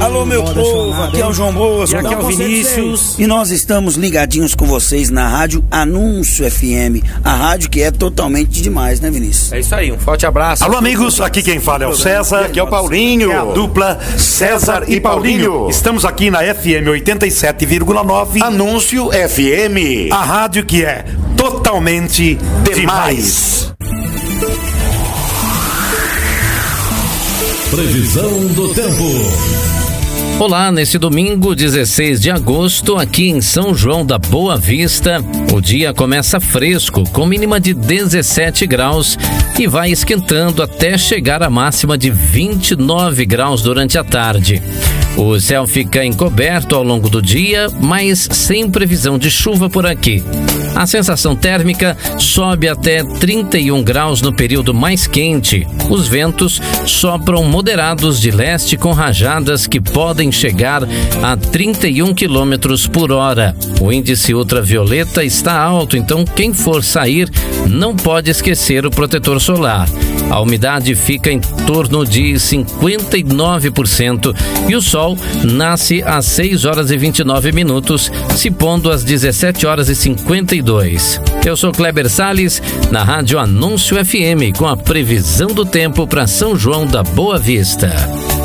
Alô, meu povo, aqui é o João Bosco. E aqui é o Vinícius. E nós estamos ligadinhos com vocês na Rádio Anúncio FM, a rádio que é totalmente demais, né, Vinícius? É isso aí, um forte abraço. Alô, amigos, aqui quem fala é o César. Aqui é o Paulinho. É a dupla César e Paulinho. Estamos aqui na FM 87,9 Anúncio FM, a rádio que é totalmente demais. Previsão do tempo. Olá, nesse domingo 16 de agosto, aqui em São João da Boa Vista, o dia começa fresco, com mínima de 17 graus e vai esquentando até chegar à máxima de 29 graus durante a tarde. O céu fica encoberto ao longo do dia, mas sem previsão de chuva por aqui. A sensação térmica sobe até 31 graus no período mais quente. Os ventos sopram moderados de leste com rajadas que podem chegar a 31 quilômetros por hora. O índice ultravioleta está alto, então quem for sair não pode esquecer o protetor solar. A umidade fica em torno de 59% e o sol nasce às 6 horas e 29 minutos, se pondo às 17 horas e 52. Eu sou Kleber Salles, na Rádio Anúncio FM, com a previsão do tempo para São João da Boa Vista.